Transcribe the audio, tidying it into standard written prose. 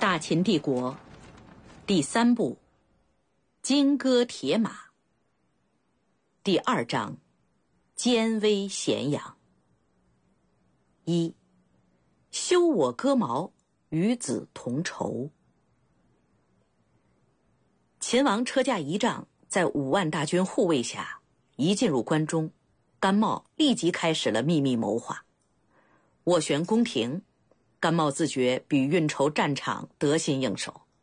大秦帝国第3部金戈铁马第2章坚威咸阳。1. 修我戈矛，与子同仇。秦王车驾仪仗在5万大军护卫下一进入关中，甘茂立即开始了秘密谋划。斡旋宫廷，甘茂自觉比运筹战场得心应手。